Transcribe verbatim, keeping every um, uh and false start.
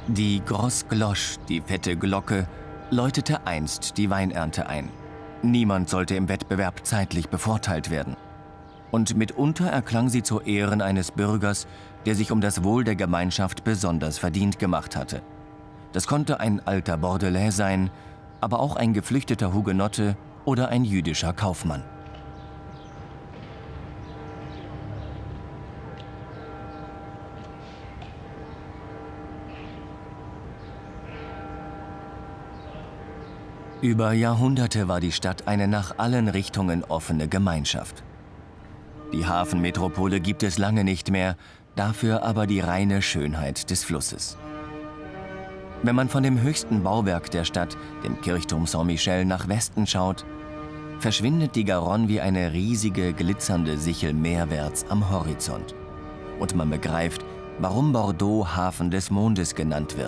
Die Grosse Cloche, die fette Glocke, läutete einst die Weinernte ein. Niemand sollte im Wettbewerb zeitlich bevorteilt werden. Und mitunter erklang sie zu Ehren eines Bürgers, der sich um das Wohl der Gemeinschaft besonders verdient gemacht hatte. Das konnte ein alter Bordelais sein, aber auch ein geflüchteter Hugenotte oder ein jüdischer Kaufmann. Über Jahrhunderte war die Stadt eine nach allen Richtungen offene Gemeinschaft. Die Hafenmetropole gibt es lange nicht mehr, dafür aber die reine Schönheit des Flusses. Wenn man von dem höchsten Bauwerk der Stadt, dem Kirchturm Saint-Michel, nach Westen schaut, verschwindet die Garonne wie eine riesige, glitzernde Sichel meerwärts am Horizont. Und man begreift, warum Bordeaux Hafen des Mondes genannt wird.